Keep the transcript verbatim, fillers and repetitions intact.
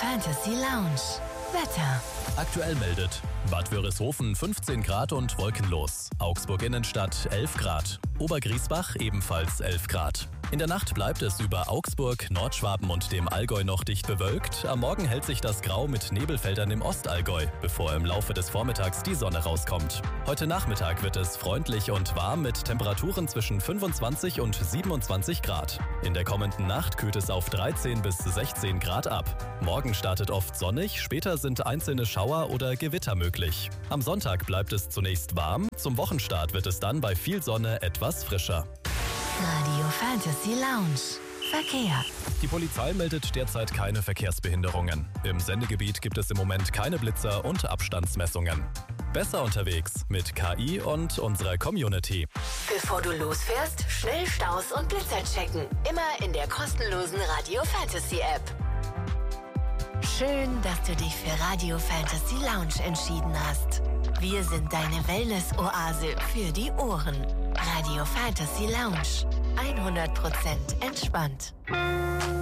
Fantasy Lounge. Wetter. Aktuell meldet Bad Wörishofen fünfzehn Grad und wolkenlos. Augsburg Innenstadt elf Grad. Obergriesbach ebenfalls elf Grad. In der Nacht bleibt es über Augsburg, Nordschwaben und dem Allgäu noch dicht bewölkt. Am Morgen hält sich das Grau mit Nebelfeldern im Ostallgäu, bevor im Laufe des Vormittags die Sonne rauskommt. Heute Nachmittag wird es freundlich und warm mit Temperaturen zwischen fünfundzwanzig und siebenundzwanzig Grad. In der kommenden Nacht kühlt es auf dreizehn bis sechzehn Grad ab. Morgen startet oft sonnig, später sind einzelne Schauer oder Gewitter möglich. Am Sonntag bleibt es zunächst warm, zum Wochenstart wird es dann bei viel Sonne etwas frischer. Radio Fantasy Lounge. Verkehr. Die Polizei meldet derzeit keine Verkehrsbehinderungen. Im Sendegebiet gibt es im Moment keine Blitzer und Abstandsmessungen. Besser unterwegs mit K I und unserer Community. Bevor du losfährst, schnell Staus und Blitzer checken. Immer in der kostenlosen Radio Fantasy App. Schön, dass du dich für Radio Fantasy Lounge entschieden hast. Wir sind deine Wellness-Oase für die Ohren. Radio Fantasy Lounge. hundert Prozent entspannt.